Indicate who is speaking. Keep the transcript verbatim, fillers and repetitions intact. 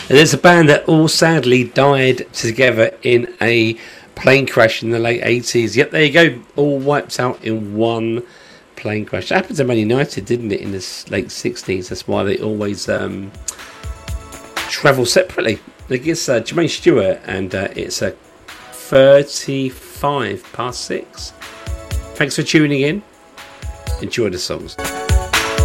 Speaker 1: There's a band that all sadly died together in a plane crash in the late eighties. Yep, there you go. All wiped out in one plane crash. It happened to Man United, didn't it, in the late sixties? That's why they always um, travel separately. I guess uh, Jermaine Stewart, and uh, it's a thirty-five past six. Thanks for tuning in. Enjoy the songs.